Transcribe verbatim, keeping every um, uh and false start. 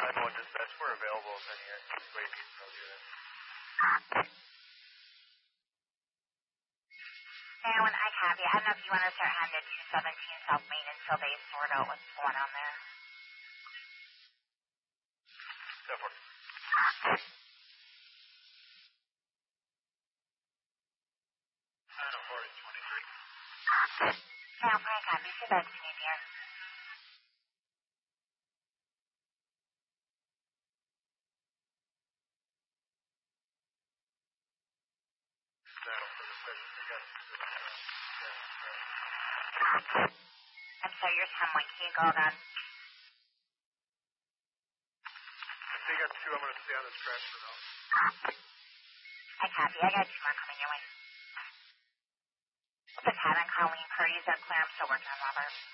nine one dispatch, we're available if any wait needs to do that. And when I have you, I don't know if you want to start handing two seventeen South Main until they sort out what's going on there. Go for it. nine oh four twenty-three. Now, Frank, copy. Say back to me, dear. I'm sorry, you're someone. Can you go again? If they got two, I'm going to stay on this track for now. I copy. I got two more coming your way. The cat on Colleen Purdy's up clear. I'm still working on Robert.